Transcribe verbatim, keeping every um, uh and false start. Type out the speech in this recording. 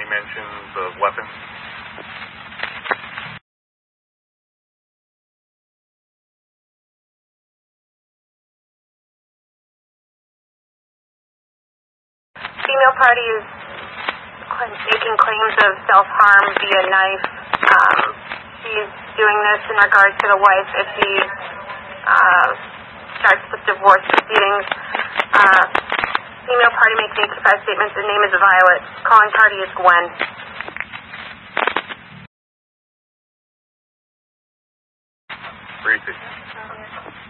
any mentions of weapons? Female party is making claims of self-harm via knife. Um, she's doing this in regard to the wife if he uh, starts the divorce proceedings. Uh, female party making eighty-five statements. The name is Violet. Calling party is Gwen. Briefly.